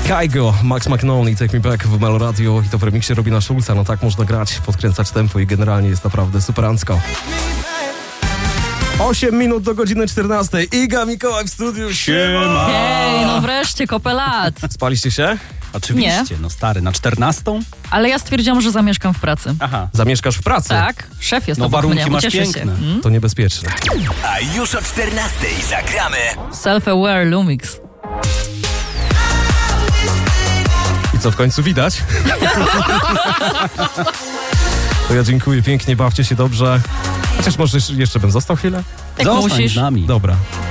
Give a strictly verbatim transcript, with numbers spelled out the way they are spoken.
Kygo, Max McNaughton i Take Me Back w Melo Radio i to w remiksie Robina Schulza. No tak można grać, podkręcać tempo i generalnie jest naprawdę superancko. osiem minut do godziny czternastej. Iga, Mikołaj w studiu. Siema! Hej, no wreszcie, kopę lat. Spaliście się? Oczywiście, Nie. no stary, na czternastą? Ale ja stwierdziłam, że zamieszkam w pracy. Aha. Zamieszkasz w pracy? Tak, szef jest No obok warunki mnie, masz ucieszy piękne. się. Hmm? To niebezpieczne. A już o czternastej zagramy Self-aware Lumix. I co w końcu widać? To ja dziękuję pięknie, bawcie się dobrze. Chociaż może jeszcze bym został chwilę? Jak Zostań musisz. z nami. Dobra.